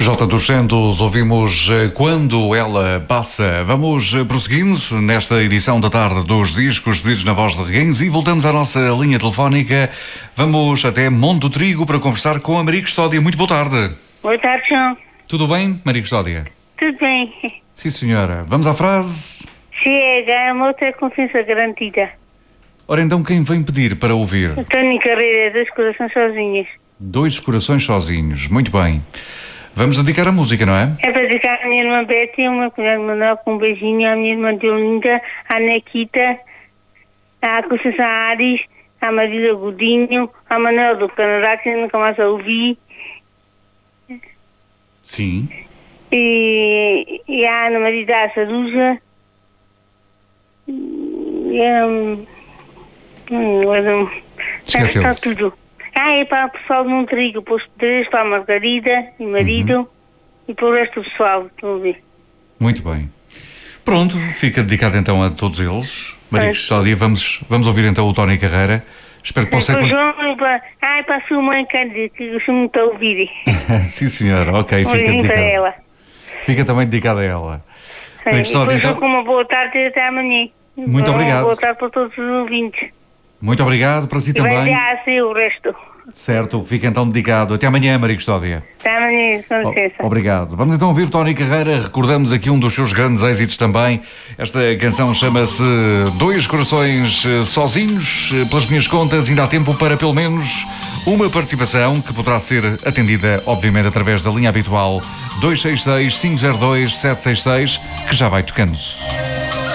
Jota dos Santos, ouvimos Quando Ela Passa. Vamos prosseguindo nesta edição da tarde dos discos pedidos na voz de Reguengos e voltamos à nossa linha telefónica. Vamos até Monte do Trigo para conversar com a Maria Custódia. Muito boa tarde. Boa tarde, João. Tudo bem, Maria Custódia? Tudo bem. Sim, senhora. Vamos à frase. Chega, a moto é confiança garantida. Ora, então quem vem pedir para ouvir? Tânia Carreira, Dois Corações Sozinhos. Dois Corações Sozinhos. Muito bem. Vamos dedicar a música, não é? É para dedicar à minha irmã Betty, uma colher de Manuel com um beijinho, à minha irmã Deolinda, à Nequita, à Conceição Ares, à Marília Godinho, à Manuel do Canadá, que eu nunca mais a ouvi, Sim. e à Ana Maria da Saruja, e Esqueceu-se. está tudo. É para o pessoal de Montrigo, para os três, para a Margarida e marido, e para o resto do pessoal, estão a ver. Muito bem. Pronto, fica dedicado então a todos eles. Maria Custódia, vamos ouvir então o Tony Carreira. Espero que possa... Para o João e para a sua mãe, quer dizer, que eu sou muito a ouvir. Sim, senhora, ok, fica Beijinho para dedicado. ela. Fica também dedicado a ela. Maria E Custódia, depois então... com uma boa tarde e até amanhã. Muito obrigado. Boa tarde para todos os ouvintes. Muito obrigado, para si E vai também. a ser o resto. Certo, fica então dedicado. Até amanhã, Maria Custódia. Até amanhã, com licença. Obrigado. Vamos então ouvir Tony Carreira. Recordamos aqui um dos seus grandes êxitos também. Esta canção chama-se Dois Corações Sozinhos. Pelas minhas contas, ainda há tempo para pelo menos uma participação que poderá ser atendida, obviamente, através da linha habitual 266-502-766, que já vai tocando.